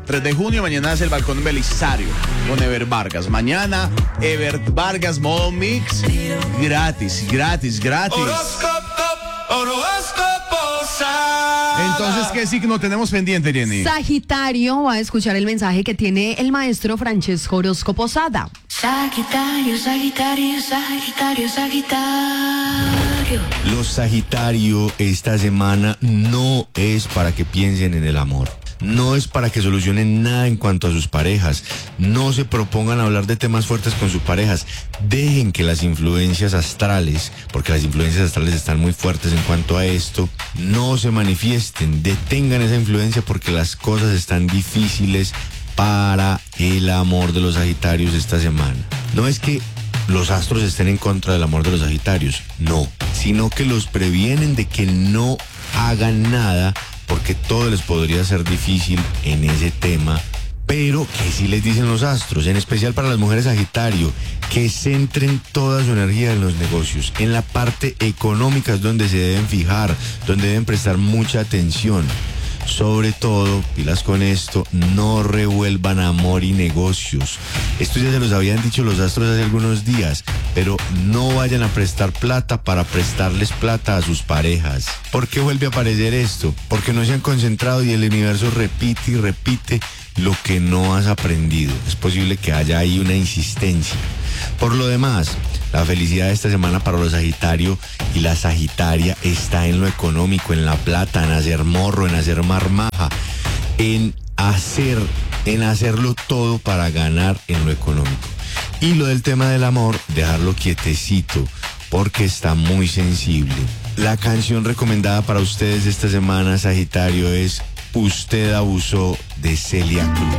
3 de junio, mañana es el balcón Belisario con Ever Vargas. Mañana, Ever Vargas, modo mix, gratis. Entonces, ¿qué signo tenemos pendiente, Jenny? Sagitario va a escuchar el mensaje que tiene el maestro Francesco Horóscopo Sada. Sagitario. Los Sagitario esta semana no es para que piensen en el amor. No es para que solucionen nada en cuanto a sus parejas. No se propongan hablar de temas fuertes con sus parejas. Dejen que las influencias astrales, porque las influencias astrales están muy fuertes en cuanto a esto, no se manifiesten. Detengan esa influencia porque las cosas están difíciles para el amor de los Sagitarios esta semana. No es que los astros estén en contra del amor de los Sagitarios, no, sino que los previenen de que no hagan nada porque todo les podría ser difícil en ese tema, pero que sí les dicen los astros, en especial para las mujeres Sagitario, que centren toda su energía en los negocios, en la parte económica es donde se deben fijar, donde deben prestar mucha atención. Sobre todo, pilas con esto, no revuelvan amor y negocios. Esto ya se los habían dicho los astros hace algunos días, pero no vayan a prestar plata para prestarles plata a sus parejas. ¿Por qué vuelve a aparecer esto? Porque no se han concentrado y el universo repite y repite lo que no has aprendido. Es posible que haya ahí una insistencia. Por lo demás, la felicidad de esta semana para los Sagitario y la Sagitaria está en lo económico, en la plata, en hacer morro, en hacer marmaja, en hacerlo todo para ganar en lo económico. Y lo del tema del amor, dejarlo quietecito, porque está muy sensible. La canción recomendada para ustedes esta semana, Sagitario, es Usted abusó, de Celia Cruz.